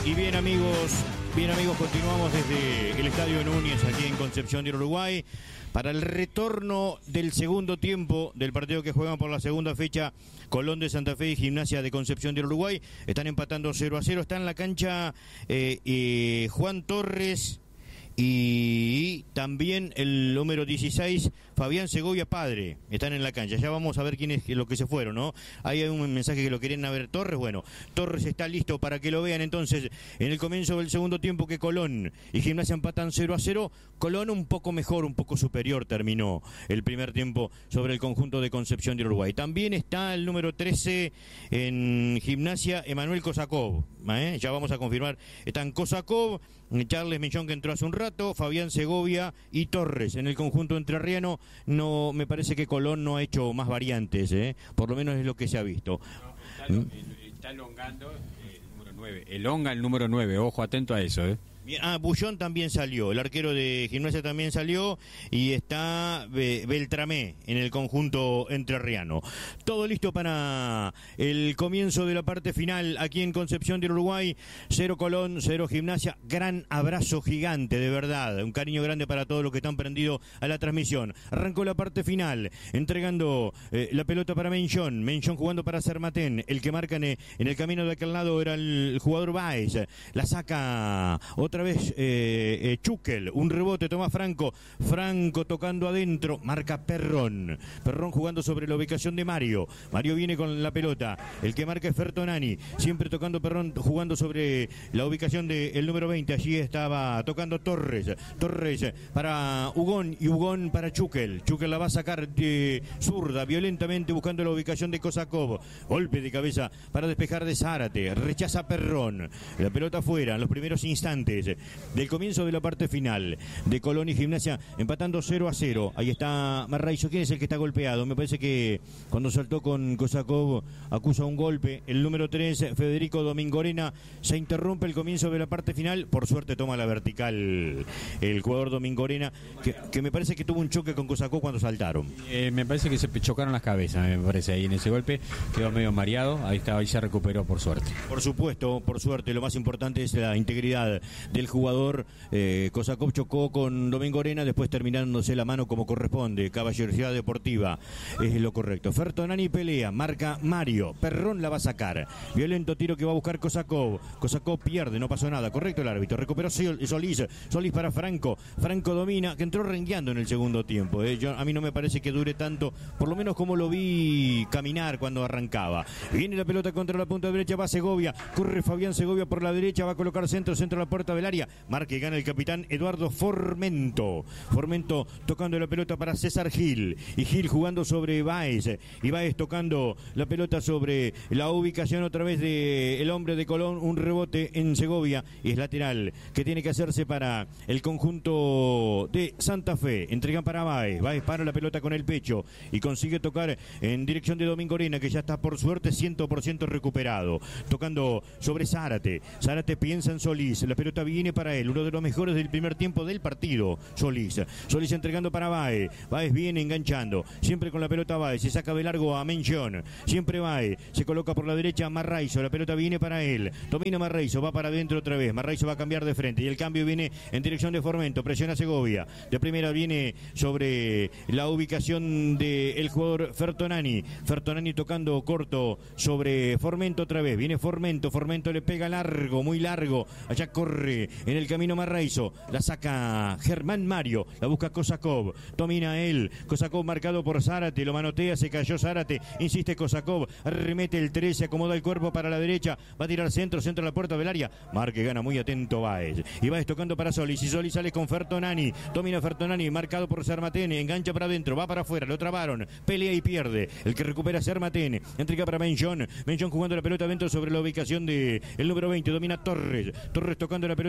Y bien amigos, continuamos desde el Estadio Núñez aquí en Concepción del Uruguay para el retorno del segundo tiempo del partido que juegan por la segunda fecha Colón de Santa Fe y Gimnasia de Concepción del Uruguay. Están empatando 0-0, está en la cancha Juan Torres y también el número 16, Fabián Segovia padre, están en la cancha. Ya vamos a ver quién es lo que se fueron, ¿no? Ahí hay un mensaje que lo querían ver Torres. Bueno, Torres está listo para que lo vean entonces en el comienzo del segundo tiempo que Colón y Gimnasia empatan 0-0. Colón un poco mejor, un poco superior terminó el primer tiempo sobre el conjunto de Concepción del Uruguay. También está el número 13 en Gimnasia, Emanuel Kosakov, ya vamos a confirmar. Están Kosakov, Charles Millón, que entró hace un rato, Fabián Segovia y Torres. En el conjunto entrerriano no me parece que Colón no ha hecho más variantes, por lo menos es lo que se ha visto. Está elongando el número 9, elonga el número 9, ojo, atento a eso. Bien, Bullón también salió, el arquero de Gimnasia también salió, y está Beltramé en el conjunto entrerriano. Todo listo para el comienzo de la parte final aquí en Concepción del Uruguay. 0 Colón, 0 Gimnasia. Gran abrazo gigante, de verdad, un cariño grande para todos los que están prendidos a la transmisión. Arrancó la parte final, entregando la pelota para Menchón jugando para Sermatén. El que marca en el camino de aquel lado era el jugador Báez. La saca otra vez Chukel, un rebote, toma Franco tocando adentro, marca Perrón jugando sobre la ubicación de Mario viene con la pelota, el que marca es Fertonani, siempre tocando Perrón, jugando sobre la ubicación del número 20, allí estaba tocando Torres para Hugón y Hugón para Chukel la va a sacar de zurda, violentamente buscando la ubicación de Kosakov, golpe de cabeza para despejar de Zárate, rechaza Perrón, la pelota afuera en los primeros instantes del comienzo de la parte final de Colón y Gimnasia, empatando 0-0. Ahí está Marraizo. ¿Quién es el que está golpeado? Me parece que cuando saltó con Kosakov acusa un golpe. El número 3, Federico Domingorena. Se interrumpe el comienzo de la parte final. Por suerte toma la vertical el jugador Domingorena, que me parece que tuvo un choque con Kosakov cuando saltaron. Me parece que se chocaron las cabezas, me parece, ahí en ese golpe. Quedó medio mareado. Ahí se recuperó, por suerte. Por supuesto, por suerte. Lo más importante es la integridad del jugador. Kosakov chocó con Domingorena, después terminándose la mano como corresponde. Caballerosidad deportiva es lo correcto. Fertonani pelea, marca Mario, Perrón la va a sacar, violento tiro que va a buscar Kosakov pierde, no pasó nada, correcto el árbitro, recuperó Solís para Franco domina, que entró rengueando en el segundo tiempo. A mí no me parece que dure tanto, por lo menos como lo vi caminar cuando arrancaba. Viene la pelota contra la punta derecha, va Segovia, corre Fabián Segovia por la derecha, va a colocar centro a la puerta del área, marca y gana el capitán Eduardo Formento tocando la pelota para César Gil, y Gil jugando sobre Báez, y Báez tocando la pelota sobre la ubicación otra vez del hombre de Colón, un rebote en Segovia, y es lateral que tiene que hacerse para el conjunto de Santa Fe. Entregan para Báez para la pelota con el pecho y consigue tocar en dirección de Domingorena, que ya está por suerte 100% recuperado, tocando sobre Zárate piensa en Solís, la pelota viene para él, uno de los mejores del primer tiempo del partido. Solís entregando para Báez viene enganchando, siempre con la pelota Báez, se saca de largo a Menchón, siempre Báez, se coloca por la derecha a Marraizo, la pelota viene para él, domina Marraizo, va para adentro otra vez, Marraizo va a cambiar de frente y el cambio viene en dirección de Formento, presiona Segovia, de primera viene sobre la ubicación del jugador Fertonani tocando corto sobre Formento otra vez, viene Formento le pega largo, muy largo, allá corre en el camino Marraizo, la saca Germán Mario, la busca Kosakov, domina él, Kosakov marcado por Zárate, lo manotea, se cayó Zárate, insiste Kosakov, remete el 13, acomoda el cuerpo para la derecha, va a tirar centro a la puerta del área, marque, gana muy atento Báez, y Báez tocando para Solís, y Solís sale con Fertonani, domina Fertonani, marcado por Sermatene, engancha para adentro, va para afuera, lo trabaron, pelea y pierde, el que recupera Sermatene, entrega para Menchón jugando la pelota adentro sobre la ubicación de el número 20, domina Torres tocando la pelota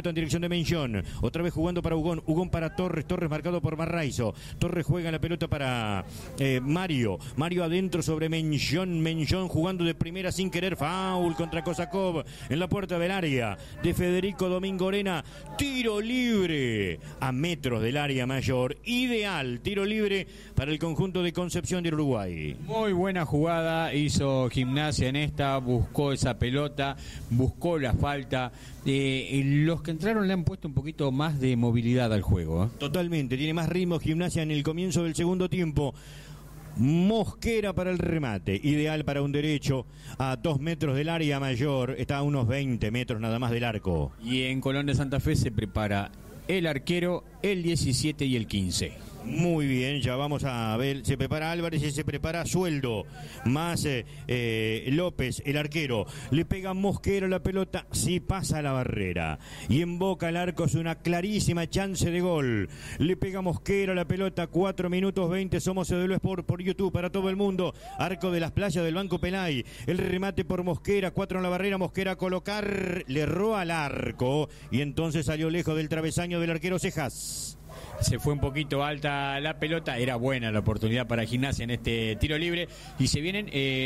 pelota en dirección de Menchón. Otra vez jugando para Ugón. Ugón para Torres. Torres marcado por Marraizo. Torres juega la pelota para Mario. Mario adentro sobre Menchón. Menchón jugando de primera sin querer. Foul contra Kosakov en la puerta del área de Federico Domingo Orena. Tiro libre a metros del área mayor. Ideal. Tiro libre para el conjunto de Concepción del Uruguay. Muy buena jugada hizo Gimnasia en esta. Buscó esa pelota. Buscó la falta. Los que entraron le han puesto un poquito más de movilidad al juego. Totalmente. Tiene más ritmo Gimnasia en el comienzo del segundo tiempo. Mosquera para el remate, ideal para un derecho a 2 metros del área mayor, está a unos 20 metros nada más del arco. Y en Colón de Santa Fe se prepara el arquero, el 17 y el 15. Muy bien, ya vamos a ver, se prepara Álvarez y se prepara Sueldo, más López, el arquero, le pega Mosquera la pelota, sí pasa la barrera, y en boca al arco es una clarísima chance de gol, le pega Mosquera la pelota, 4 minutos 20, somos CDL Sport por YouTube para todo el mundo, arco de las playas del Banco Pelay, el remate por Mosquera, 4 en la barrera, Mosquera a colocar, le erró al arco, y entonces salió lejos del travesaño del arquero Cejas. Se fue un poquito alta la pelota, era buena la oportunidad para Gimnasia en este tiro libre y se vienen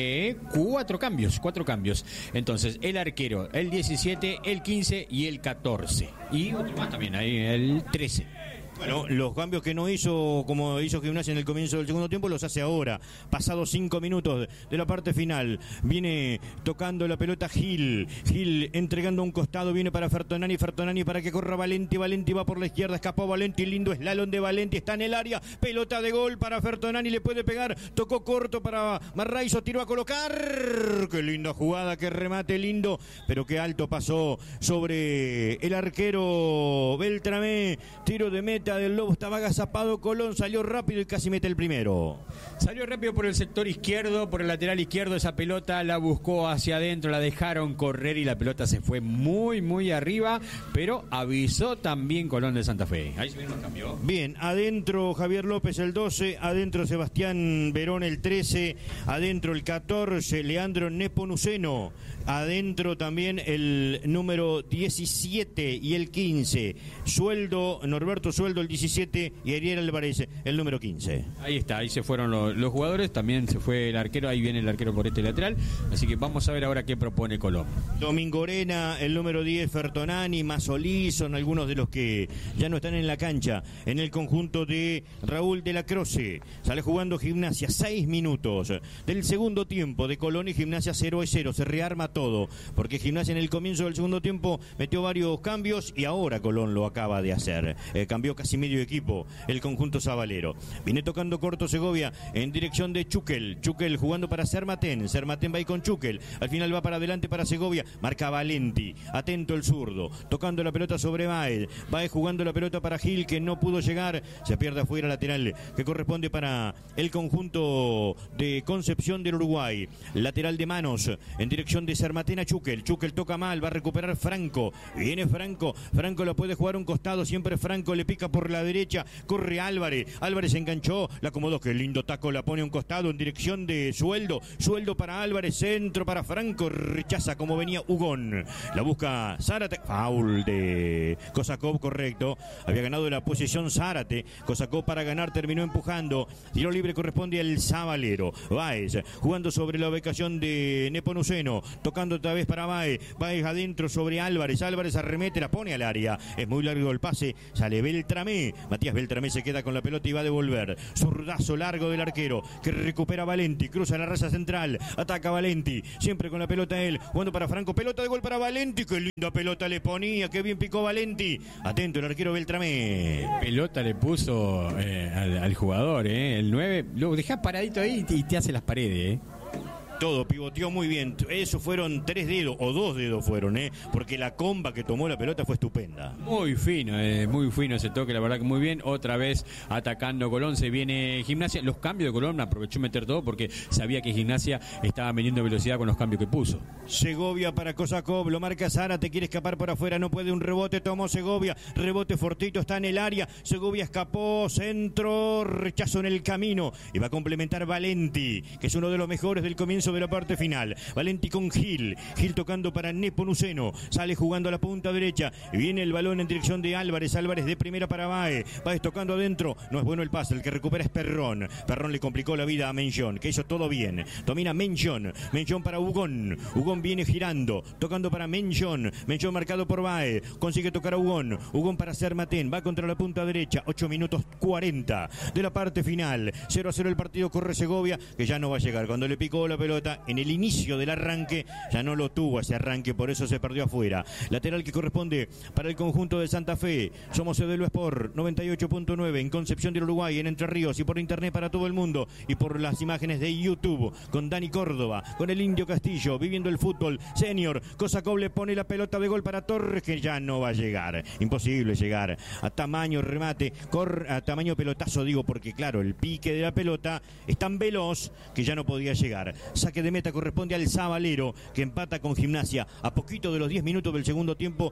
4 cambios. Entonces el arquero, el 17, el 15 y el 14 y otro más también, ahí el 13. Bueno, los cambios que no hizo, como hizo Gimnasia en el comienzo del segundo tiempo, los hace ahora. Pasados 5 minutos de la parte final. Viene tocando la pelota Gil. Gil entregando un costado, viene para Fertonani. Fertonani para que corra Valenti. Valenti va por la izquierda, escapó Valenti. Lindo slalom de Valenti, está en el área. Pelota de gol para Fertonani, le puede pegar. Tocó corto para Marraizo, tiró a colocar. Qué linda jugada, qué remate lindo. Pero qué alto pasó sobre el arquero Beltramé. Tiro de meta del Lobo, estaba agazapado Colón, salió rápido y casi mete el primero. Salió rápido por el sector izquierdo, por el lateral izquierdo, esa pelota la buscó hacia adentro, la dejaron correr y la pelota se fue muy arriba, pero avisó también Colón de Santa Fe. Ahí se nos cambió. Bien, adentro Javier López el 12, adentro Sebastián Verón el 13, adentro el 14, Leandro Nepomuceno, adentro también el número 17 y el 15, Sueldo, Norberto Sueldo el 17 y Ariel Álvarez el número 15. Ahí está, ahí se fueron los jugadores, también se fue el arquero, ahí viene el arquero por este lateral, así que vamos a ver ahora qué propone Colón. Domingo Orena, el número 10 Fertonani, Masolí, son algunos de los que ya no están en la cancha, en el conjunto de Raúl de la Croce. Sale jugando Gimnasia, 6 minutos del segundo tiempo de Colón y Gimnasia 0-0, se rearma todo, porque Gimnasia en el comienzo del segundo tiempo metió varios cambios y ahora Colón lo acaba de hacer, cambió casi medio equipo el conjunto sabalero. Viene tocando corto Segovia en dirección de Chuquel. Chuquel jugando para Sermatén. Sermatén va ahí con Chuquel. Al final va para adelante para Segovia. Marca Valenti. Atento el zurdo. Tocando la pelota sobre Baez. Baez jugando la pelota para Gil que no pudo llegar. Se pierde afuera lateral que corresponde para el conjunto de Concepción del Uruguay. Lateral de manos en dirección de Sermatén a Chuquel. Chuquel toca mal. Va a recuperar Franco. Viene Franco. Franco lo puede jugar un costado. Siempre Franco le pica por la derecha, corre Álvarez, Álvarez se enganchó, la acomodó, qué lindo taco, la pone a un costado en dirección de Sueldo, Sueldo para Álvarez, centro para Franco, rechaza como venía Ugón, la busca Zárate, foul de Kosakov, correcto, había ganado la posición Zárate, Kosakov para ganar terminó empujando, tiro libre corresponde al sabalero, Baez, jugando sobre la ubicación de Nepomuceno, tocando otra vez para Baez, Baez adentro sobre Álvarez, Álvarez arremete, la pone al área, es muy largo el pase, sale Beltramé, Matías Beltramé se queda con la pelota y va a devolver. Zurdazo largo del arquero que recupera Valenti, cruza la raza central, ataca Valenti, siempre con la pelota él, jugando para Franco, pelota de gol para Valenti, qué linda pelota le ponía, qué bien picó Valenti. Atento el arquero Beltramé. Pelota le puso al jugador, el 9, lo deja paradito ahí y te hace las paredes, Todo, pivoteó muy bien. Eso fueron 3 dedos, o 2 dedos fueron, porque la comba que tomó la pelota fue estupenda. Muy fino ese toque, la verdad que muy bien. Otra vez atacando Colón, se viene Gimnasia. Los cambios de Colón aprovechó meter todo porque sabía que Gimnasia estaba vendiendo velocidad con los cambios que puso. Segovia para Kosakov, lo marca Zárate, quiere escapar por afuera, no puede, un rebote, tomó Segovia, rebote fortito, está en el área, Segovia escapó, centro, rechazo en el camino, y va a complementar Valenti, que es uno de los mejores del comienzo comienzo de la parte final. Valenti con Gil tocando para Nepomuceno, sale jugando a la punta derecha, y viene el balón en dirección de Álvarez de primera para Baez tocando adentro, no es bueno el pase, el que recupera es Perrón le complicó la vida a Menchón, que hizo todo bien, domina Menchón para Hugón viene girando, tocando para Menchón marcado por Baez, consigue tocar a Hugón para Sermatén, va contra la punta derecha, 8 minutos 40 de la parte final, 0-0 el partido, corre Segovia, que ya no va a llegar, cuando le picó la pelota en el inicio del arranque, ya no lo tuvo ese arranque, por eso se perdió afuera. Lateral que corresponde para el conjunto de Santa Fe. Somos CDL Sport 98.9 en Concepción del Uruguay, en Entre Ríos, y por internet para todo el mundo, y por las imágenes de YouTube, con Dani Córdoba, con el Indio Castillo, viviendo el fútbol senior. Cosacov le pone la pelota de gol para Torres, que ya no va a llegar, imposible llegar a tamaño remate, a tamaño pelotazo, digo, porque claro, el pique de la pelota es tan veloz que ya no podía llegar. Saque de meta corresponde al Zabalero, que empata con Gimnasia a poquito de los 10 minutos del segundo tiempo,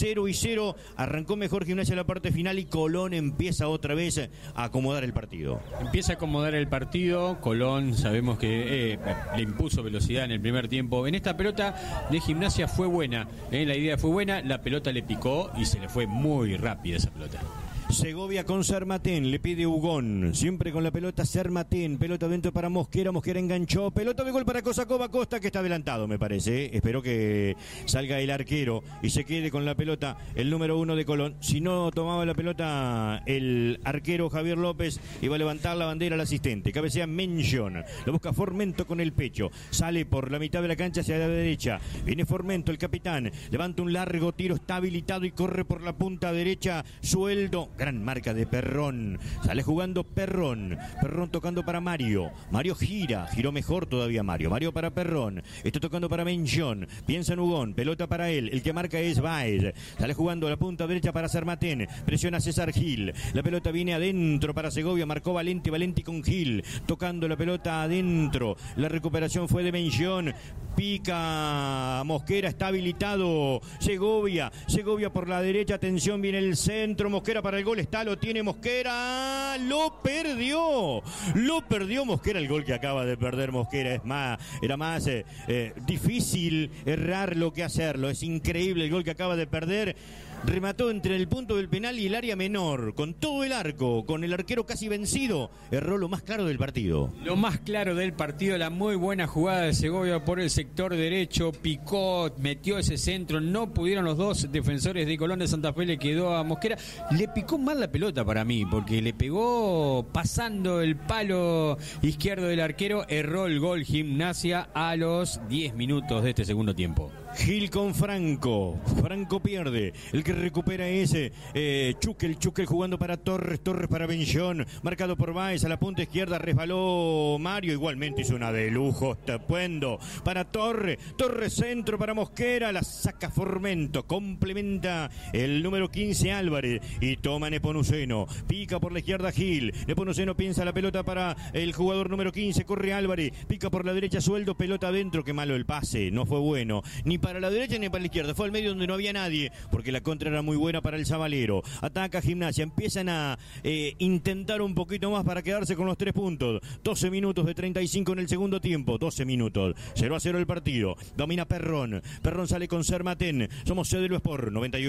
0-0. Arrancó mejor Gimnasia en la parte final y Colón empieza otra vez a acomodar el partido. Empieza a acomodar el partido. Colón sabemos que le impuso velocidad en el primer tiempo. En esta pelota de Gimnasia fue buena, la idea fue buena, la pelota le picó y se le fue muy rápida esa pelota. Segovia con Sermatén, le pide Hugón, siempre con la pelota Sermatén, pelota dentro para Mosquera enganchó, pelota de gol para Cosacov, Acosta, que está adelantado me parece, espero que salga el arquero y se quede con la pelota el número 1 de Colón. Si no tomaba la pelota el arquero Javier López, iba a levantar la bandera al asistente, cabecea Menchón, lo busca Formento con el pecho, sale por la mitad de la cancha hacia la derecha, viene Formento, el capitán, levanta un largo tiro, está habilitado y corre por la punta derecha, sueldo. Gran marca de Perrón, sale jugando Perrón tocando para Mario giró mejor todavía Mario para Perrón, está tocando para Menchón, piensa en Hugón, pelota para él, el que marca es Baez, sale jugando a la punta derecha para Sermatén, presiona César Gil, la pelota viene adentro para Segovia, marcó Valenti con Gil, tocando la pelota adentro, la recuperación fue de Menchón, pica Mosquera, está habilitado Segovia por la derecha, atención, viene el centro, Mosquera para el gol, lo tiene Mosquera, lo perdió Mosquera, el gol que acaba de perder Mosquera, era más difícil errarlo que hacerlo, es increíble el gol que acaba de perder. Remató entre el punto del penal y el área menor, con todo el arco, con el arquero casi vencido, erró lo más claro del partido. Lo más claro del partido, la muy buena jugada de Segovia por el sector derecho, picó, metió ese centro, no pudieron los dos defensores de Colón de Santa Fe, le quedó a Mosquera, le picó mal la pelota para mí, porque le pegó pasando el palo izquierdo del arquero, erró el gol Gimnasia a los 10 minutos de este segundo tiempo. Gil con Franco pierde, el que recupera es Chukel jugando para Torres para Benchón, marcado por Baez, a la punta izquierda resbaló Mario, igualmente hizo una de lujo, tapuendo para Torres centro para Mosquera, la saca Formento, complementa el número 15 Álvarez y toma Nepomuceno, pica por la izquierda Gil, Nepomuceno piensa la pelota para el jugador número 15, corre Álvarez, pica por la derecha Sueldo, pelota adentro, qué malo el pase, no fue bueno, ni para la derecha ni para la izquierda, fue al medio donde no había nadie, porque la contra era muy buena para el Zabalero. Ataca Gimnasia, empiezan a intentar un poquito más para quedarse con los 3 puntos. 12 minutos de 35 en el segundo tiempo, 12 minutos, 0-0 el partido, domina Perrón sale con Sermatén, somos CDL Sport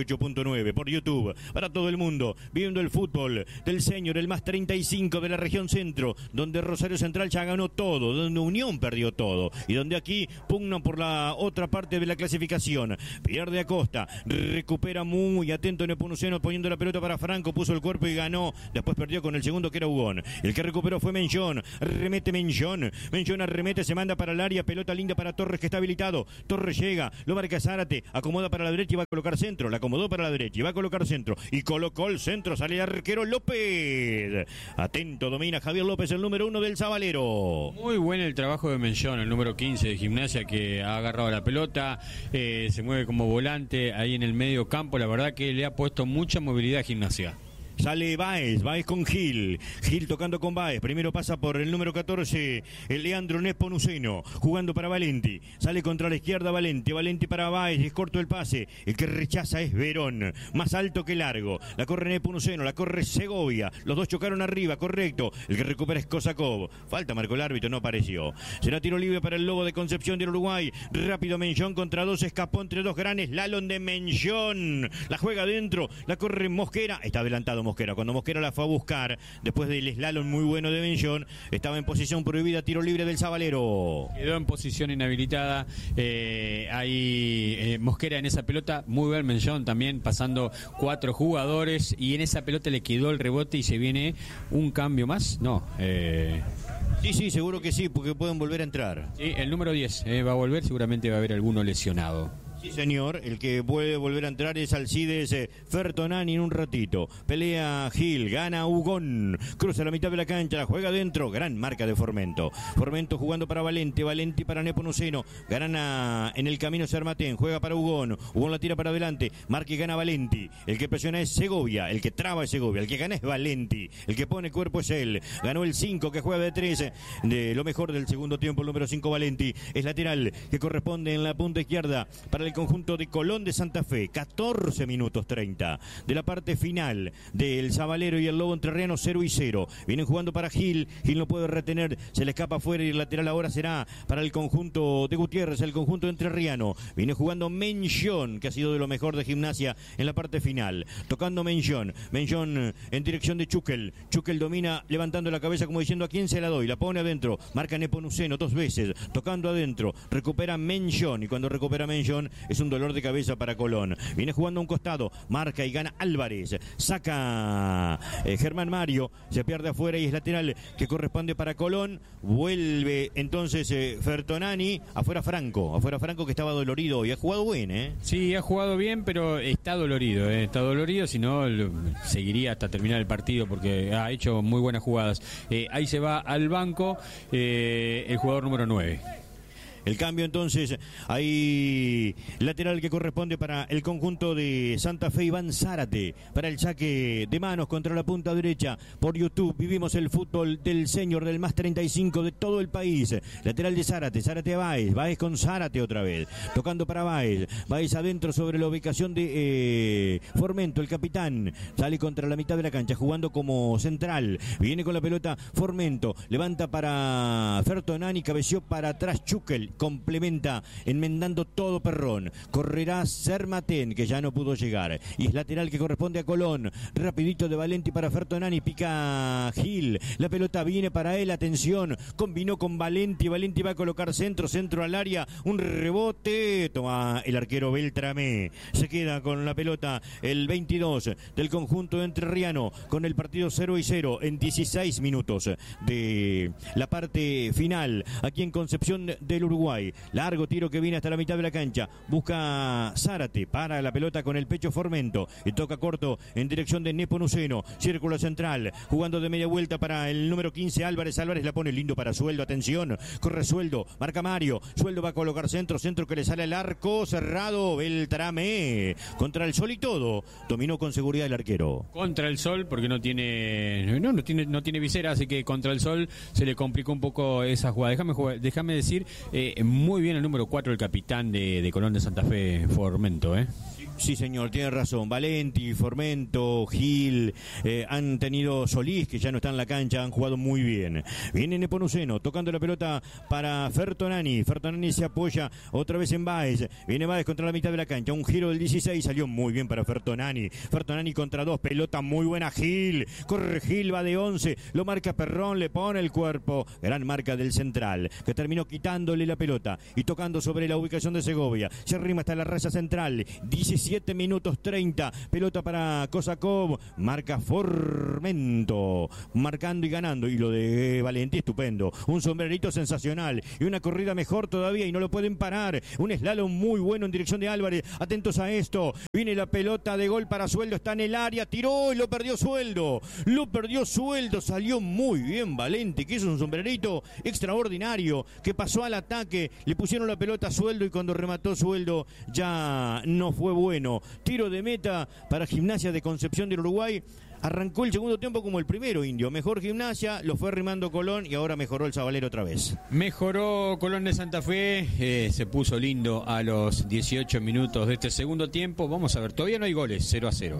98.9 por YouTube, para todo el mundo, viendo el fútbol del señor, el más 35 de la región centro, donde Rosario Central ya ganó todo, donde Unión perdió todo, y donde aquí pugnan por la otra parte de la clasificación. Pierde Acosta, recupera muy atento Nepomuceno poniendo la pelota para Franco, puso el cuerpo y ganó, después perdió con el segundo que era Hugón, el que recuperó fue Menchón, remete Menchón arremete, se manda para el área, pelota linda para Torres que está habilitado, Torres llega, lo marca Zárate, acomoda para la derecha y va a colocar centro, la acomodó para la derecha y va a colocar centro, y colocó el centro, sale el arquero López, atento, domina Javier López, el número 1 del Zabalero. Muy bueno el trabajo de Menchón, el número 15 de Gimnasia, que ha agarrado la pelota, se mueve como volante ahí en el medio campo, la verdad que le ha puesto mucha movilidad a Gimnasia. Sale Báez con Gil tocando con Báez, primero pasa por el número 14, el Leandro Nepomuceno, jugando para Valenti, sale contra la izquierda Valenti para Báez, es corto el pase, el que rechaza es Verón, más alto que largo, la corre Nepomuceno, la corre Segovia, los dos chocaron arriba, correcto, el que recupera es Kosakov, falta marcó el árbitro, no apareció, será tiro libre para el Lobo de Concepción del Uruguay, rápido Menchón contra dos, escapó entre dos grandes, slalom de Menchón, la juega adentro, la corre Mosquera, está adelantado Mosquera, cuando Mosquera la fue a buscar, después del slalom muy bueno de Menchón, estaba en posición prohibida, tiro libre del Sabalero. Quedó en posición inhabilitada, hay Mosquera en esa pelota, muy bien Menchón también, pasando 4 jugadores, y en esa pelota le quedó el rebote y se viene un cambio más, Sí, seguro que sí, porque pueden volver a entrar. Sí, el número 10 va a volver, seguramente va a haber alguno lesionado. Sí, señor, el que puede volver a entrar es Alcides Fertonani en un ratito. Pelea Gil, gana Hugón, cruza la mitad de la cancha, la juega adentro, gran marca de Formento. Formento jugando para Valenti para Nepomuceno, gana en el camino Sermatén, juega para Hugón la tira para adelante, marca y gana Valenti. El que presiona es Segovia, el que traba es Segovia, el que gana es Valenti, el que pone cuerpo es él. Ganó el 5 que juega de 3, de lo mejor del segundo tiempo, el número 5 Valenti. Es lateral que corresponde en la punta izquierda para el conjunto de Colón de Santa Fe. 14 minutos 30 de la parte final del Sabalero y el Lobo Entrerriano, 0-0. Vienen jugando para Gil no puede retener, se le escapa afuera y el lateral ahora será para el conjunto de Gutiérrez, el conjunto entrerriano. Viene jugando Menchón, que ha sido de lo mejor de Gimnasia en la parte final. Tocando Menchón en dirección de Chukel domina levantando la cabeza como diciendo a quién se la doy, la pone adentro, marca Nepomuceno 2 veces, tocando adentro, recupera Menchón, y cuando recupera Menchón es un dolor de cabeza para Colón. Viene jugando a un costado, marca y gana Álvarez, saca Germán Mario, se pierde afuera y es lateral que corresponde para Colón. Vuelve entonces Fertonani, afuera Franco que estaba dolorido y ha jugado bien, Sí, ha jugado bien, pero está dolorido, si no seguiría hasta terminar el partido porque ha hecho muy buenas jugadas. Ahí se va al banco el jugador número 9. El cambio entonces, ahí lateral que corresponde para el conjunto de Santa Fe, Iván Zárate, para el saque de manos contra la punta derecha. Por YouTube vivimos el fútbol del señor del más 35 de todo el país. Lateral de Zárate a Báez con Zárate otra vez, tocando para Báez adentro sobre la ubicación de Formento, el capitán, sale contra la mitad de la cancha, jugando como central, viene con la pelota Formento, levanta para Fertonani, cabeció para atrás Chukel, complementa enmendando todo Perrón, correrá Sermatén que ya no pudo llegar y es lateral que corresponde a Colón, rapidito de Valenti para Fertonani, pica Gil, la pelota viene para él, atención, combinó con Valenti va a colocar centro al área, un rebote, toma el arquero Beltramé, se queda con la pelota el 22 del conjunto entrerriano con el partido 0-0 en 16 minutos de la parte final aquí en Concepción del Uruguay. Largo tiro que viene hasta la mitad de la cancha, busca Zárate, para la pelota con el pecho Formento y toca corto en dirección de Nepomuceno, círculo central, jugando de media vuelta para el número 15 Álvarez la pone lindo para Sueldo, atención, corre Sueldo, marca Mario, Sueldo va a colocar centro que le sale al arco, cerrado, Beltrame, contra el sol y todo, dominó con seguridad el arquero. Contra el sol, porque no tiene visera, así que contra el sol se le complicó un poco esa jugada. Déjame decir, muy bien el número 4, el capitán de Colón de Santa Fe, Formento, Sí, señor, tiene razón. Valenti, Formento, Gil, han tenido Solís, que ya no está en la cancha, han jugado muy bien. Viene Nepomuceno, tocando la pelota para Fertonani. Fertonani se apoya otra vez en Báez. Viene Báez contra la mitad de la cancha. Un giro del 16, salió muy bien para Fertonani. Fertonani contra 2, pelota muy buena. Gil, corre Gil, va de 11, lo marca Perrón, le pone el cuerpo. Gran marca del central, que terminó quitándole la pelota y tocando sobre la ubicación de Segovia. Se arrima hasta la raya central. 17 minutos 30, pelota para Kosakov, marca Formento, marcando y ganando, y lo de Valenti estupendo, un sombrerito sensacional y una corrida mejor todavía y no lo pueden parar, un slalom muy bueno en dirección de Álvarez, atentos a esto, viene la pelota de gol para Sueldo, está en el área, tiró y lo perdió Sueldo, salió muy bien Valenti, que es un sombrerito extraordinario, que pasó al ataque, le pusieron la pelota a Sueldo y cuando remató Sueldo ya no fue bueno. Tiro de meta para Gimnasia de Concepción del Uruguay. arrancó el segundo tiempo como el primero, Indio. Mejor Gimnasia, lo fue arrimando Colón y ahora mejoró el Sabalero otra vez. Mejoró Colón de Santa Fe, se puso lindo a los 18 minutos de este segundo tiempo. Vamos a ver, todavía no hay goles, 0-0.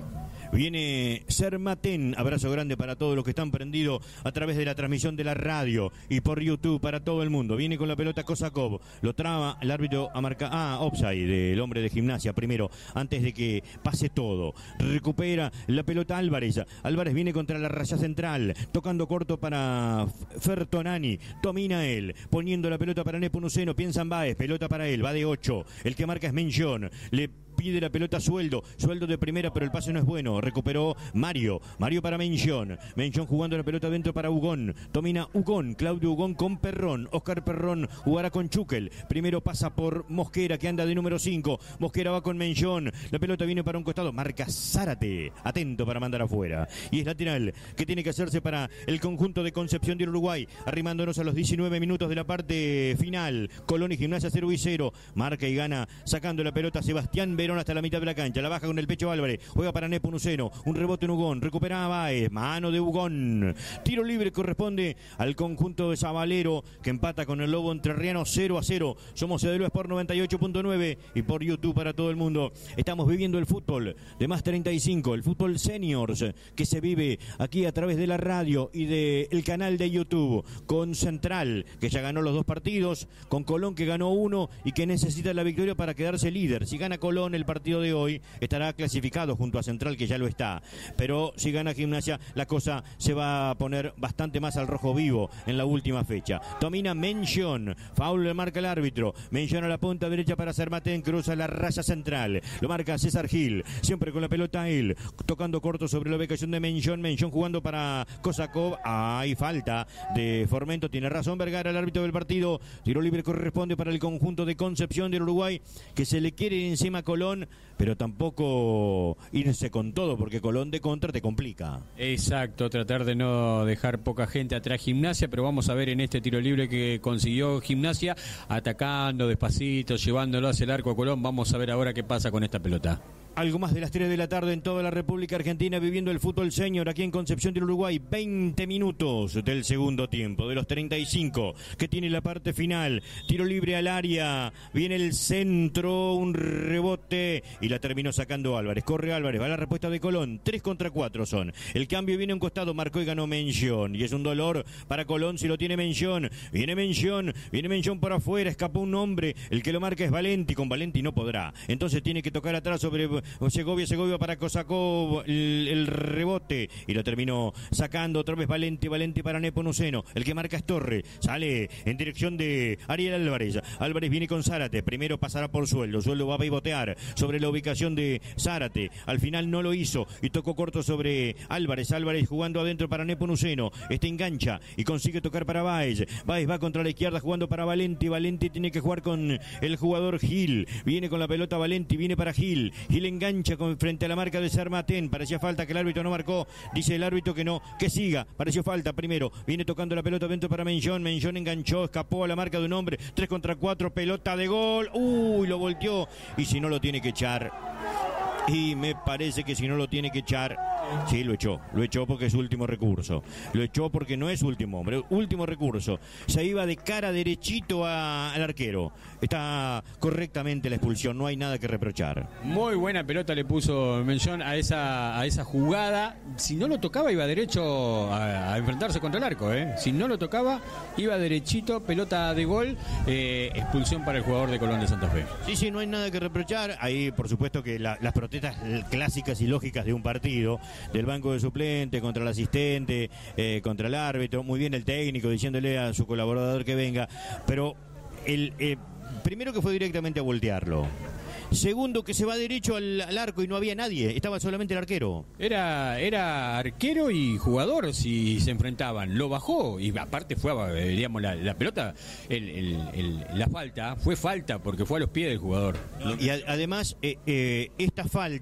Viene Sermatén, abrazo grande para todos los que están prendidos a través de la transmisión de la radio y por YouTube para todo el mundo. Viene con la pelota Kosakov, lo traba el árbitro a marcar, offside, el hombre de Gimnasia primero, antes de que pase todo. Recupera la pelota Álvarez viene contra la raya central, tocando corto para Fertonani, domina él, poniendo la pelota para Nepomuceno, piensa en Báez, pelota para él, va de 8, el que marca es Menchón, le pide la pelota Sueldo de primera, pero el pase no es bueno, recuperó Mario para Menchón jugando la pelota dentro para Ugón, domina Ugón, Claudio Ugón con Perrón, Oscar Perrón jugará con Chukel, primero pasa por Mosquera que anda de número 5, Mosquera va con Menchón, la pelota viene para un costado, marca Zárate, atento para mandar afuera, y es lateral que tiene que hacerse para el conjunto de Concepción del Uruguay, arrimándonos a los 19 minutos de la parte final, Colón y Gimnasia 0-0, marca y gana sacando la pelota Sebastián Verón hasta la mitad de la cancha, la baja con el pecho Álvarez, juega para Nepomuceno, un rebote en Ugón, recupera a Báez, mano de Ugón, tiro libre corresponde al conjunto de Sabalero que empata con el Lobo Entrerriano 0-0. Somos CDL Sport 98.9 y por YouTube para todo el mundo. Estamos viviendo el fútbol de más 35, el fútbol seniors que se vive aquí a través de la radio y del canal de YouTube, con Central que ya ganó los 2 partidos, con Colón que ganó 1 y que necesita la victoria para quedarse líder. Si gana Colón el partido de hoy estará clasificado junto a Central que ya lo está, pero si gana Gimnasia la cosa se va a poner bastante más al rojo vivo en la última fecha. Domina Menchón, foul le marca el árbitro, Menchón a la punta derecha para Sermatén, cruza la raya central, lo marca César Gil, siempre con la pelota él, tocando corto sobre la ubicación de Menchón jugando para Kosakov, hay falta de Formento, tiene razón Vergara, el árbitro del partido, tiro libre corresponde para el conjunto de Concepción del Uruguay, que se le quiere encima a Colón, pero tampoco irse con todo, porque Colón de contra te complica. Exacto, tratar de no dejar poca gente atrás Gimnasia, pero vamos a ver en este tiro libre que consiguió Gimnasia, atacando despacito, llevándolo hacia el arco a Colón. Vamos a ver ahora qué pasa con esta pelota. Algo más de las 3 de la tarde en toda la República Argentina, viviendo el fútbol senior aquí en Concepción del Uruguay. 20 minutos del segundo tiempo, de los 35 que tiene la parte final. Tiro libre al área, viene el centro, un rebote y la terminó sacando Álvarez. Corre Álvarez, va la respuesta de Colón. 3 contra 4 son. El cambio viene a un costado, marcó y ganó Menchón. Y es un dolor para Colón si lo tiene Menchón. Viene Menchón por afuera, escapó un hombre. El que lo marca es Valenti, con Valenti no podrá. Entonces tiene que tocar atrás sobre Segovia para Kosakov, el rebote y lo terminó sacando otra vez Valenti para Nepomuceno, el que marca es Torre, sale en dirección de Ariel Álvarez viene con Zárate, primero pasará por Sueldo va a pivotear sobre la ubicación de Zárate, al final no lo hizo y tocó corto sobre Álvarez jugando adentro para Nepomuceno, engancha y consigue tocar para Báez va contra la izquierda jugando para Valenti tiene que jugar con el jugador Gil, viene con la pelota Valenti, viene para Gil engancha frente a la marca de Sermatén, parecía falta que el árbitro no marcó, dice el árbitro que no, que siga, pareció falta primero, viene tocando la pelota dentro para Menchón enganchó, escapó a la marca de un hombre, 3 contra 4, pelota de gol, lo volteó, y si no lo tiene que echar, y me parece que si no lo tiene que echar, sí, lo echó porque es último recurso, lo echó porque no es último hombre, último recurso, se iba de cara derechito al arquero, está correctamente la expulsión, no hay nada que reprochar. Muy buena pelota le puso Menchón a esa jugada, si no lo tocaba iba derecho a enfrentarse contra el arco, si no lo tocaba iba derechito, pelota de gol, expulsión para el jugador de Colón de Santa Fe. Sí, no hay nada que reprochar, ahí por supuesto que las protestas clásicas y lógicas de un partido, del banco de suplente contra el asistente, contra el árbitro, muy bien el técnico diciéndole a su colaborador que venga, pero el primero que fue directamente a voltearlo, segundo que se va derecho al arco y no había nadie, estaba solamente el arquero. Era arquero y jugador si se enfrentaban, lo bajó y aparte fue, digamos, la pelota, la falta, fue falta porque fue a los pies del jugador. Y además esta falta